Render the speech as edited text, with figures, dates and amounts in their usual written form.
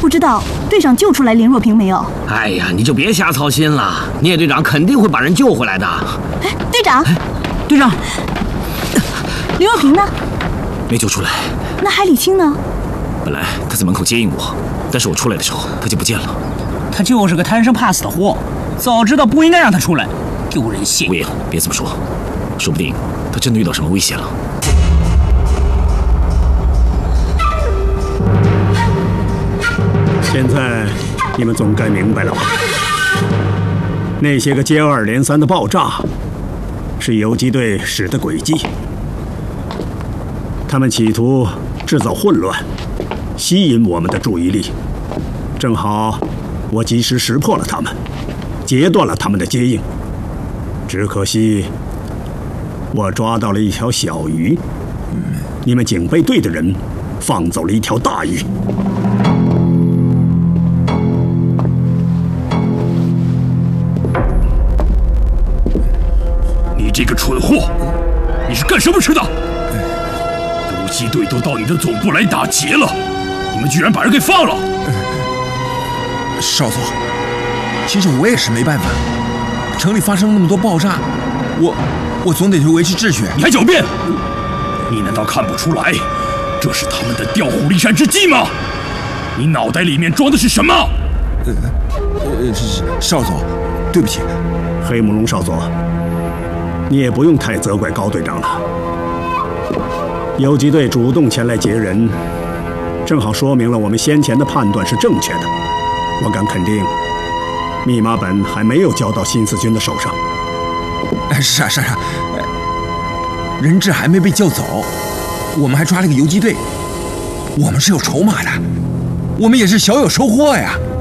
不知道队长救出来林若萍没有？ 哎呀，你就别瞎操心了，聂队长肯定会把人救回来的。 哎，队长， 队长， 林若萍呢？ 没救出来。 那海礼清呢？ 本来他在门口接应我，但是我出来的时候他就不见了。 他就是个贪生怕死的货，早知道不应该让他出来，丢人现眼。 魏爷，别这么说，说不定他真的遇到什么危险了。 现在你们总该明白了吧？那些个接二连三的爆炸，是游击队使的诡计。他们企图制造混乱，吸引我们的注意力。正好，我及时识破了他们，截断了他们的接应。只可惜，我抓到了一条小鱼，你们警备队的人放走了一条大鱼。 你这个蠢货，你是干什么吃的？游击队都到你的总部来打劫了，你们居然把人给放了！ 少佐，其实我也是没办法，城里发生那么多爆炸，我总得去维持秩序。 你还狡辩！你难道看不出来，这是他们的调虎离山之计吗？你脑袋里面装的是什么？ 少佐，对不起。 黑木龙少佐，你也不用太责怪高队长了。游击队主动前来劫人，正好说明了我们先前的判断是正确的。我敢肯定，密码本还没有交到新四军的手上。 是啊，人质还没被救走，我们还抓了个游击队，我们是有筹码的，我们也是小有收获呀。